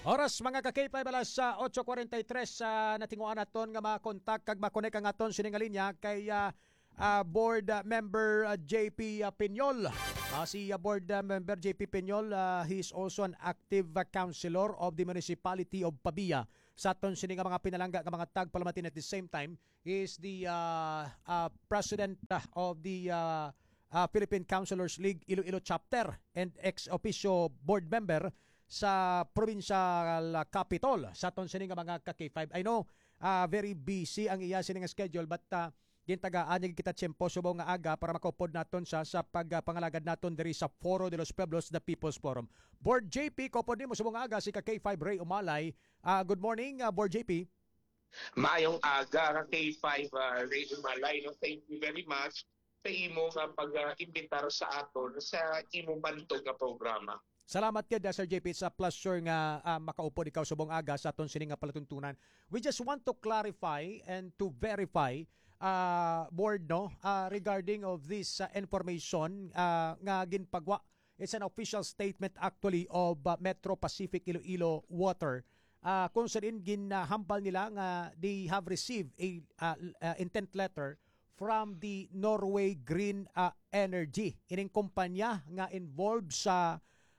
Oras mga ka-K5 alas sa 8:43 sa natinguan naton nga makontak kag makonek ang aton sining nga linya kay board member JP Piñol. Si board member JP Piñol, he is also an active councilor of the municipality of Pabia. Sa aton sining nga mga pinalangga nga mga tag-palamatin at the same time is the president of the Philippine Councilors League Iloilo chapter and ex-officio board member sa provincial capital sa aton sining nga mga ka-K5. I know very busy ang iya sining schedule but gintagaan kita tiyempo subaw nga aga para makaupod naton sa pagpangalagad naton diri sa Foro de los Pueblos, the People's Forum. Board JP, kaupod nimo subaw nga aga si ka-K5 Ray Umalay. Good morning, Board JP. Maayong aga ka K5 Ray Umalay. No? Thank you very much sa imo nga pag-imbitar sa aton sa imo bantog nga programa. Salamat kay Sir JP, sa pleasure nga makaupod ikaw sa buong aga sa aton sining nga palatuntunan. We just want to clarify and to verify board regarding of this information nga ginpagwa. It's an official statement actually of Metro Pacific Iloilo Water. Kung saan ginhambal nila nga they have received a intent letter from the Norway Green Energy. Ining kumpanya nga involved sa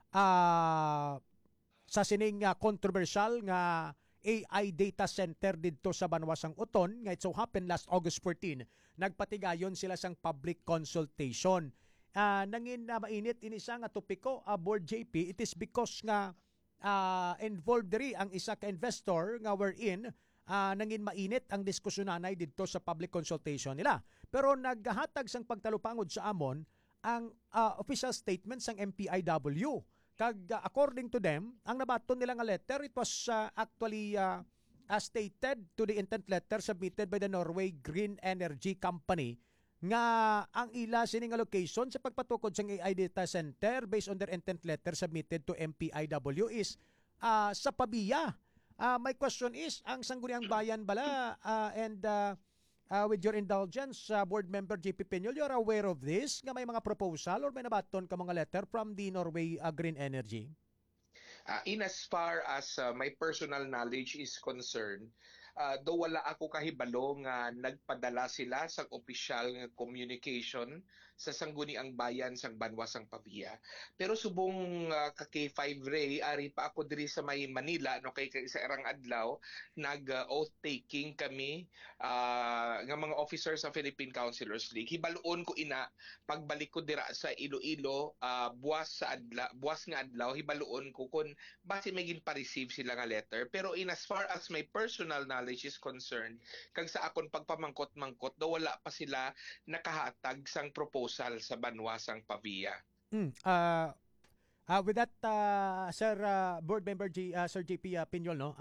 sining controversial nga AI data center dito sa Banwasang Uton nga it so happened last August 14 nagpatigayon sila sang public consultation. Nangin mainit ini sa nga topiko board JP, it is because nga involved diri ang isa ka investor nga wherein nangin mainit ang diskusyonan dito sa public consultation nila. Pero naghatag sang pagtalupangod sa amon ang official statement sang MPIW. Kag according to them, ang nabaton nila nga letter, it was actually stated to the intent letter submitted by the Norway Green Energy Company nga ang ila sining location sa pagpatukod sa AI data center based on their intent letter submitted to MPIW is sa Pabia. My question is, ang Sangguniang Bayan bala and with your indulgence, board member JP Piñol, you're aware of this? Nga may mga proposal or may nabaton ka mga letter from the Norway Green Energy? In as far as my personal knowledge is concerned, do wala ako kahibalo nga nagpadala sila sa opisyal nga communication sa Sangguniang Bayan sang Banwasang Pavia. Pero subong ka K5 Ray, ari pa ako diri sa may Manila no kay sa irang adlaw nag-oath taking kami nga mga officers sa Philippine Councilors League. Hibaluon ko ina pagbalik ko dira sa Iloilo buwas nga adlaw hibaluon ko kung base may ginpa-receive sila nga letter. Pero in as far as my personal knowledge is concerned, kag sa akon pagpamangkot-mangkot, daw wala pa sila nakahatag sang proposal sa Banwasang Pavia. With that, Sir Board Member Sir JP Piñol, no?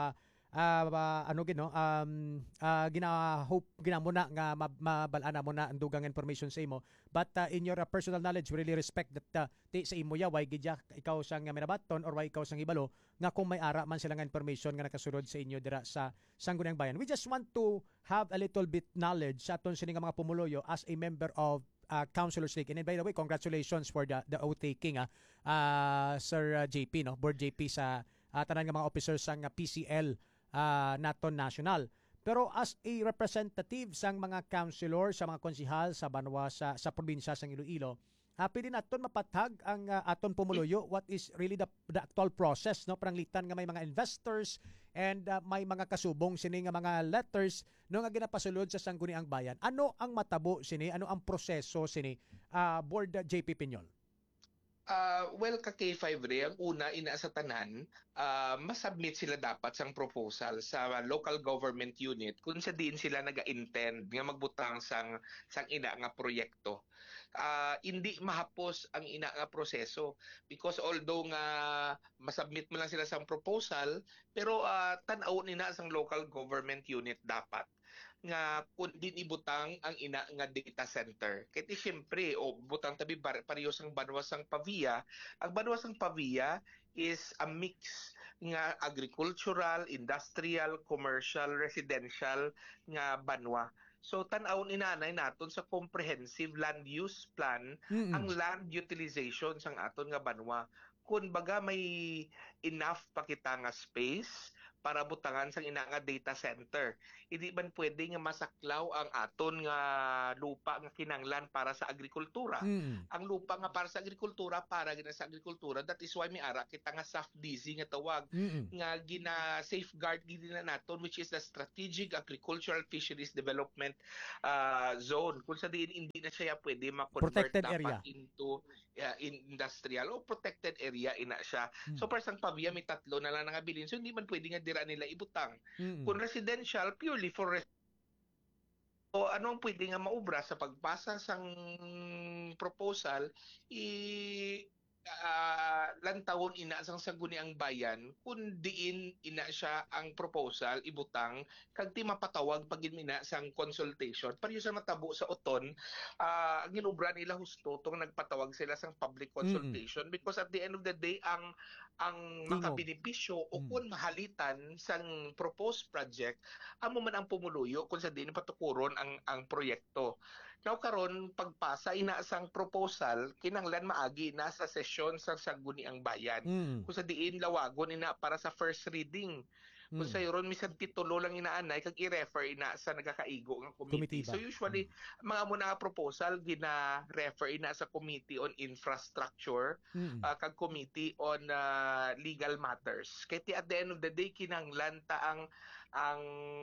Ginamo na nga mabalana mo na ang dugang information sa imo, but in your personal knowledge we really respect that sa imo ya why gidya ikaw sang minabaton or why ikaw sang ibalo nga kung may ara man sila nga information nga nakasulod sa inyo dira sa Sangguniang Bayan. We just want to have a little bit knowledge sa aton sini nga mga pumuloyo as a member of Councilors League. And by the way, congratulations for the oath taking Sir JP, no, Board JP sa tanan nga mga officers sang PCL naton national. Pero as a representative sang mga councilor, sa mga konsihal sa Banwa sa probinsya sang Iloilo, pwede naton mapatag ang aton pumuluyo what is really the actual process, no, pranglitan nga may mga investors and may mga kasubong sini nga mga letters no nga ginapasulod sa Sangguniang Bayan. Ano ang matabo sini? Ano ang proseso sini? Board JP Piñol. Well, ka K5 Ray, ang una, ina sa tanan, masubmit sila dapat sang proposal sa local government unit kung sa diin sila naga-intend nga magbutang sang ina nga proyekto. Hindi mahapos ang ina nga proseso because although nga masubmit mo lang sila sang proposal, pero tan-aw nina sang local government unit dapat nga kung din ibutang ang ina nga data center. Kaya siyempre, butang tabi parehas ang Banwasang Pavia. Ang Banwasang Pavia is a mix nga agricultural, industrial, commercial, residential nga banwa. So tan-aw inanay naton sa comprehensive land use plan ang land utilization sang aton nga banwa. kung baga may enough pa kita nga space para butangan sa ina nga data center. Hindi man pwede nga masaklaw ang aton nga lupa nga kinanglan para sa agrikultura. Mm. Ang lupa nga para sa agrikultura, para gina sa agrikultura. That is why may ara kita nga SAFDZ nga tawag Mm. nga gina-safeguard gid na naton, which is the Strategic Agricultural Fisheries Development Zone. Kung sa diin hindi na siya pwede ma-convert Protected dapat area. into industrial o protected area ina siya. Mm. So para sa pavia may tatlo na lang nangabilin. So hindi man pwede nga dira nila ibutang. Mm. Kung residential, purely for o anong pwede nga maubra sa pagpasa sang proposal lantawon ina sang saguni ang bayan kun diin ina siya ang proposal ibutang kag ti mapatawag pag mina sang consultation pareho sa matabo sa uton ang ginubra nila husto tong nagpatawag sila sang public consultation because at the end of the day ang Tingog. makabenepisyo o kung mahalitan sang proposed project amo man ang pumuluyo kung sa diin patukuron ang proyekto. Now karon pagpasa ina sang proposal kinanglan maagi na sa sesyon sa Sangguniang Bayan. Mm. Kung sa diin lawagon ina para sa first reading. Kung sa ron misan titulo lang inaanay kag i-refer ina sa nagakaigo nga committee. Komitiba. So usually mga muna proposal gina-refer ina sa Committee on Infrastructure Mm. kag Committee on Legal Matters. Kay at the end of the day kinanglan ta ang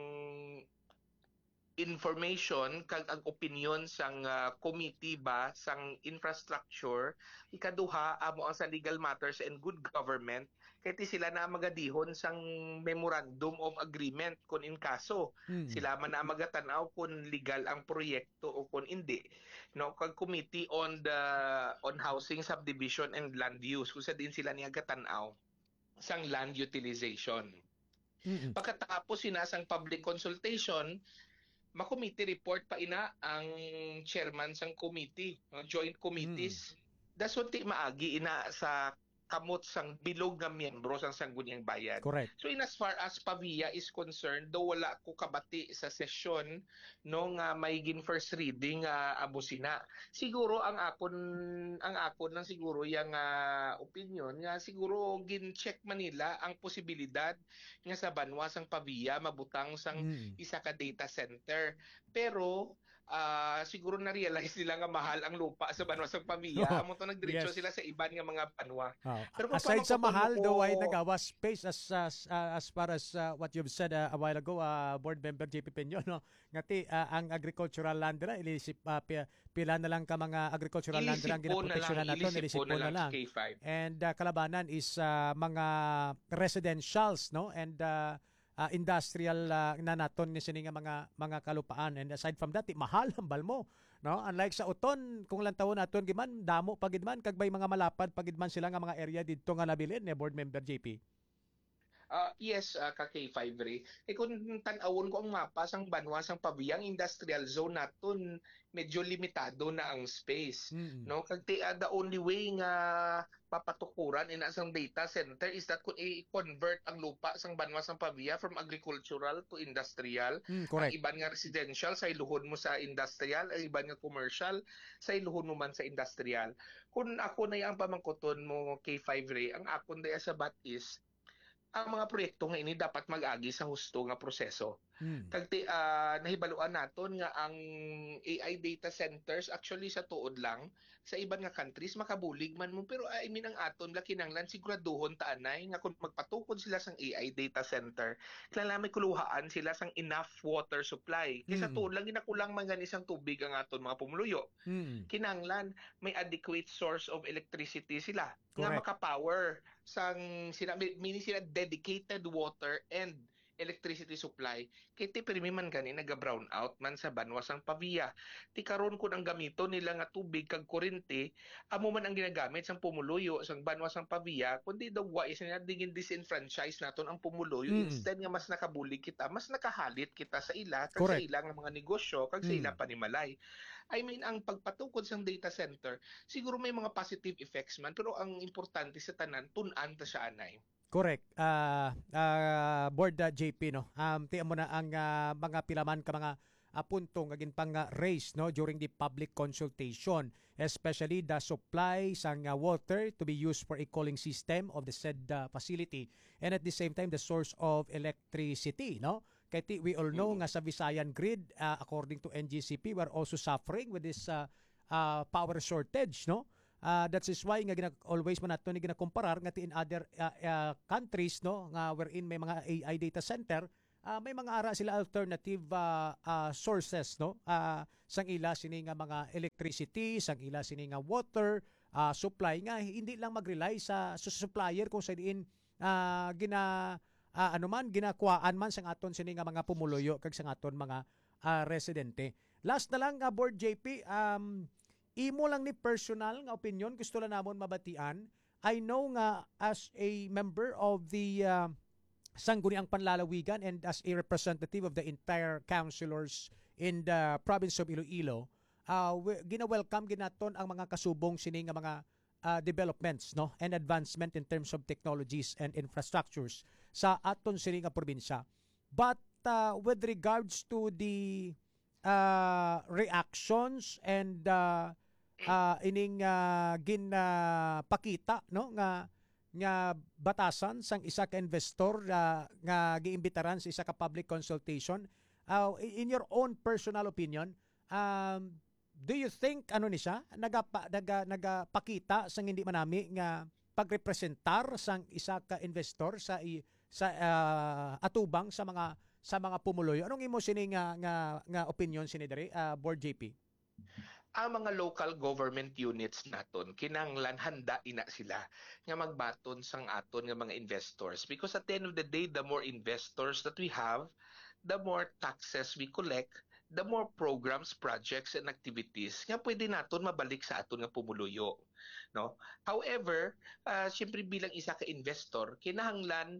information kag ang opinion sang committee ba sang infrastructure ikaduha amo ang sa legal matters and good government kay ti sila na magadihon sang memorandum of agreement kun in kaso Mm. sila man na magatan-aw kung legal ang proyekto o kung hindi no kag committee on housing subdivision and land use kung sa din sila niya gatan-aw sang land utilization. Mm. Pagkatapos sinasang public consultation ma-committee report pa ina ang chairman sang committee, joint committees. Dasunti maagi ina sa kamot sang bilog nga miyembro sang Sangguniang Bayan. Correct. So in as far as Pavia is concerned, though wala ko kabati sa sesyon no nga may gin first reading abusina. Siguro ang akon lang siguro yang opinion nga siguro gin-check Manila ang posibilidad nga sa Banwa sang Pavia mabutang sang isa ka data center. Pero siguro na-realize nila nga mahal ang lupa sa Banwa sang Pavia. Amo to nagdiretso Yes. sila sa iban nga mga banwa. Pero Aside sa mahal, though, ay ko- nagawa space as far as what you've said a while ago, Board Member JP Peño, no? Ngati, ang agricultural land nila, ilisip, pila na lang ka mga agricultural land nila ang ginaproteksyonan nato, ilisip ilisip na lang lang. K5. And kalabanan is mga residentials, no? And industrial na naton ni sini nga mga kalupaan. And aside from that, mahal ang balmo, no? Unlike sa uton, kung lang taon naton giman damo pagid man kag may mga malapad pagid man sila nga mga area didto nga nabilin ni Board Member JP. Yes, ka K5 Ray. Kung tan-awon ko ang mapa sang Banwa sang Pabiyang industrial zone naton medyo limitado na ang space. No, kag the only way nga papatukuran ina sang data center is that kung i-convert ang lupa sang Banwa sang Pavia from agricultural to industrial. Correct. Ang iban nga residential sa iluhod mo sa industrial, ang iban nga commercial sa iluhod mo man sa industrial. Kung ako na ang pamangkuton mo K5 Ray, ang akon daya sa bat is ang mga proyekto nga ini dapat mag-agi sa husto nga proseso. Kag nahibaluan naton nga ang AI data centers actually sa tuod lang sa iban nga countries makabulig man mo pero I mean ang aton kinanglan siguraduhon ta anay nga kung magpatukod sila sang AI data center kinahanglan may kuluhaan sila sang enough water supply kaysa tuod lang ginakulang man gani sang tubig ang aton mga pumuluyo. Kinanglan may adequate source of electricity sila nga Correct. maka-power sang sila meaning sila dedicated water and electricity supply kay ti pirmi man gani naga-brown out man sa Banwa sang Pavia. Ti karon kun ang gamito nila nga tubig kag kuryente amo man ang ginagamit sang pumuluyo sang Banwa sang Pavia kundi daw wa is na digin disenfranchise naton ang pumuluyo instead nga mas nakabulig kita mas nakahalit kita sa ila kag sa Correct. ila nga mga negosyo kag sa ila panimalay. I mean ang pagpatukod sang data center siguro may mga positive effects man pero ang importante sa tanan tun-an ta siya anay. Correct. Board JP, no. Tiyan mo na ang mga pilaman ka mga punto nga ginpang raise no during the public consultation, especially the supply sang water to be used for a cooling system of the said facility, and at the same time the source of electricity, no. Kaya we all know nga sa Visayan grid, according to NGCP, we're also suffering with this power shortage, no. That is why nga always man nato ni ginakomparar nga in other countries, no, nga wherein may mga AI data center, may mga ara sila alternative sources, no, sang ila sini nga mga electricity, sang ila sini nga water supply, nga hindi lang mag-rely sa supplier kung sa diin ginakuhaan man sang aton sini nga mga pumuluyo kag sang aton mga residente. Last na lang, Board JP, imo lang ni personal nga opinion gusto lang namon mabatian. I know nga as a member of the Sangguniang Panlalawigan and as a representative of the entire councilors in the province of Iloilo, gina-welcome ginaton ang mga kasubong sini nga mga developments, no, and advancement in terms of technologies and infrastructures sa aton sini nga probinsya. But with regards to the reactions and ining ginpakita, no, nga batasan sang isa ka investor nga giimbitaran sa isa ka public consultation, in your own personal opinion, do you think ano ni siya nagapakita sang hindi manami nga pagrepresentar sang isa ka investor sa atubang sa mga pumuloy? Anong imo sini nga opinion sini diri, Board JP? Ang mga local government units naton kinahanglan handa ina sila nga magbaton sang aton nga mga investors, because at the end of the day, the more investors that we have, the more taxes we collect, the more programs, projects, and activities nga pwede naton mabalik sa aton nga pumuluyo, no. However, syempre bilang isa ka investor, kinahanglan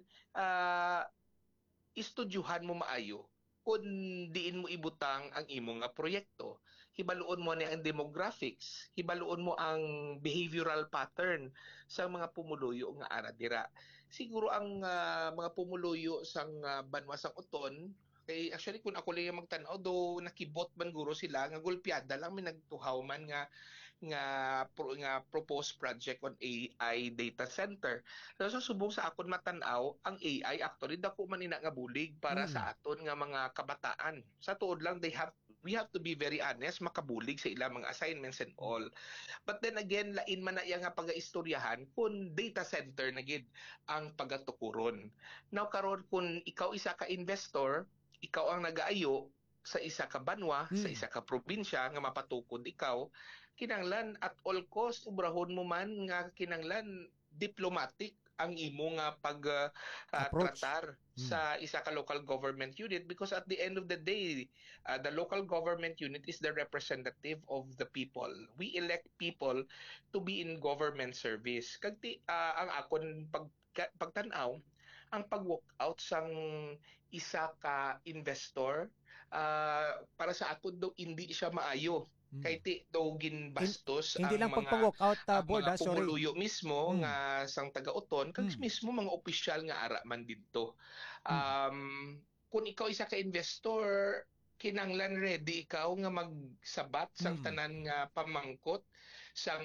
istudyuhan mo maayo kung diin mo ibutang ang imo nga proyekto. Hibaluon mo ni ang demographics, hibaluon mo ang behavioral pattern sa mga pumuluyo nga ara dira. Siguro ang mga pumuluyo sang Banwa sang Uton, kay actually kung ako lang magtan-aw, do nakibot man guro sila nga gulpiada lang may nagtuhaw man nga proposed project on AI data center. So subong sa akon matan-aw, ang AI actually dako man ina nga bulig para sa aton nga mga kabataan. Sa tuod lang, we have to be very honest, makabulig sa ilang mga assignments and all. But then again, lain man na iya nga pagaistoryahan kung data center na gid ang pagatukuron. Now karon kung ikaw isa ka investor, ikaw ang nagaayo sa isa ka banwa, sa isa ka probinsya nga mapatukod ikaw, kinanglan at all cost ubrahon mo man nga kinanglan diplomatic ang imo nga tratar sa isa ka local government unit, because at the end of the day, the local government unit is the representative of the people. We elect people to be in government service. Kagti ang akon pagtan-aw, ang pag-walk-out sang isa ka investor, para sa aton daw hindi siya maayo. Kay ti daw ginbastos hindi lang mga pag-walk out, Board, mga sorry. pumuluyo mismo nga sang taga-uton, kag mismo mga opisyal nga ara man didto. Kung ikaw isa ka investor, kinanglan ready ikaw nga magsabat sang tanan nga pamangkot sang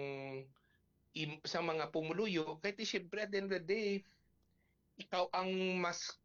mga pumuluyo, kay ti syempre at the end of the day, ikaw ang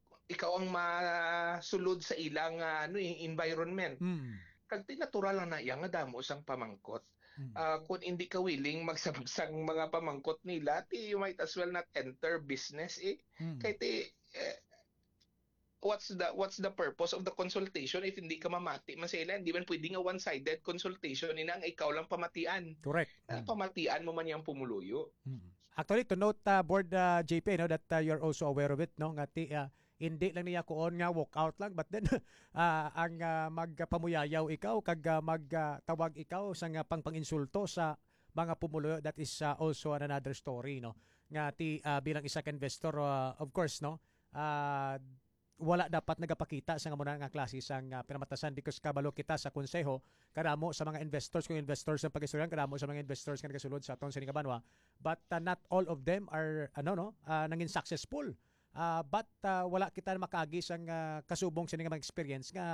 masulod sa ilang environment. Kag ti natural lang na iya nga damo sang pamangkot. Kung hindi ka willing magsabot sang mga pamangkot nila, ti you might as well not enter business Kay ti what's the purpose of the consultation if hindi ka mamati man sila? Hindi man pwede nga one-sided consultation ina nga ikaw lang pamatian. Correct. Pamatian mo man yang pumuluyo. Actually, to note, Board JP, no, that you're also aware of it, no, nga hindi lang niya kuon nga walk out lang, but then ang magpamuyayaw ikaw kag magtawag ikaw sa nga pangpanginsulto sa mga pumuluyo, that is also another story, no, nga bilang isa ka investor, of course, no, wala dapat nagapakita sa nga muna nga klase sang pinamatasan, because kabalo kita sa konseho kadamo sa mga investors, kung investors ang pag-istoryan, kadamo sa mga investors nga nagasulod sa aton sining Banwa, but not all of them are nangin successful. But wala kita makaagi sang kasubong sining mga experience nga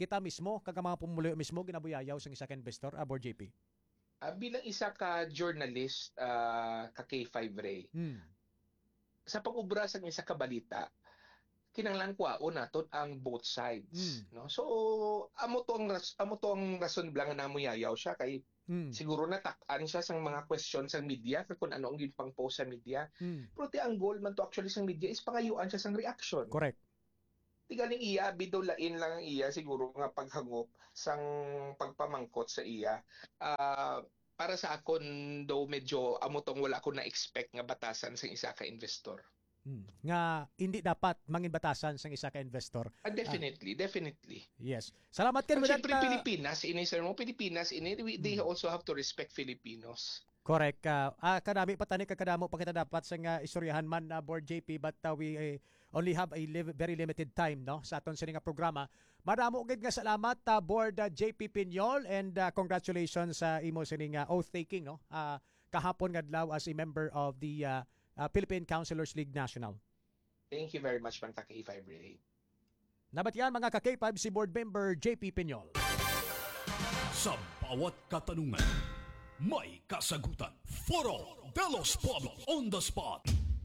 kita mismo, kaga mga pumuloy mismo, ginabuyayaw sa isa ka investor, Board JP? Bilang isa ka journalist, ka K5 Ray, sa pag-ubra sa isa ka balita, kinanglan ko naton ang both sides, no? So amo to ang rason blang na muyayaw siya kay siguro natak-an siya sang mga questions sa media kung ano ang ginpang post sa media. Pero ang goal man to actually sa media is pangayuan siya sang reaction. Correct. Tigaling iya bidolain lang ang iya siguro nga paghangop sang pagpamangkot sa iya. Para sa akon daw medyo amo tong wala ko na expect nga batasan sa isa ka investor. Nga hindi dapat mangin batasan sa isa ka investor. Definitely. Yes. Salamat ken Siyempre Pilipinas ini sir mo Pilipinas ini they also have to respect Filipinos. Correct. Kadami patani kadamo pa kita dapat sa nga istoryahan man na Board JP, but we only have a very limited time, no, sa aton sini nga programa. Madamo gid nga salamat Board JP Piñol, and congratulations sa imo sini nga oath taking, no, kahapon ngadlaw as a member of the Philippine Councilors League National. Thank you very much man K5 Ray. Nabatyan mga ka-K5 si Board Member JP Piñol. Sa bawat katanungan, may kasagutan. Foro de los Pueblos on the spot.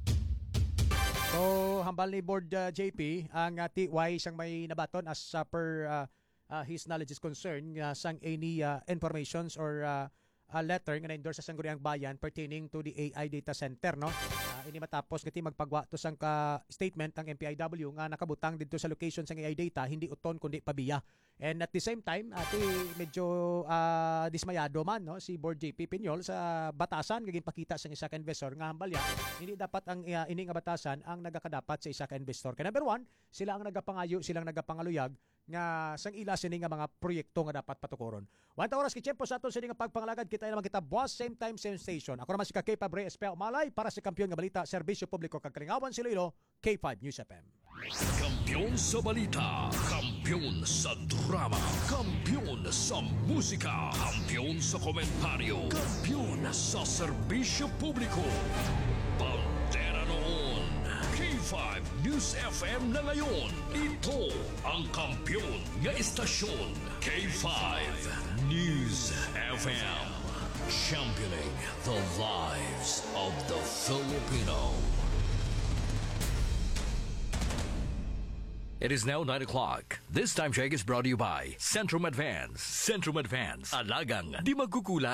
So, hambal ni Board JP, ang TY sang may nabaton as per his knowledge is concerned, sang any informations or a letter nga na-endorse sa Sangguniang Bayan pertaining to the AI data center, no? Ini matapos ngati magpagwa to sang statement ang MPIW nga nakabutang dito sa location sang AI data, hindi uton kundi pabiya. And at the same time, medyo dismayado man, no, si Board JP Piñol sa batasan gaging pakita sa isa ka investor nga hambalya hindi dapat ang ini nga batasan ang nagakadapat sa isa ka investor. Kaya number one, sila ang nagapangayo, silang nagapangaluyag nga sang ila sini nga mga proyekto nga dapat patukoron. 1 oras kitiyempo sa aton sini nga pagpangalagad, kita naman kita boss, same time same station. Ako naman si K5 Ray Espel Malay para sa Kampiyon nga Balita, Serbisyo Publiko kag Kalingawan Iloilo, K5 News FM. Kampiyon sa balita, kampiyon sa drama, kampiyon sa musika, kampiyon sa komentaryo, kampiyon sa serbisyo publiko. Pantera noon, K5 News FM na ngayon. Ito ang kampiyon nga istasyon, K5 News FM. Championing the lives of the Filipino. It is now 9 o'clock. This time check is brought to you by Centrum Advance. Centrum Advance. Alagang di magkukulang.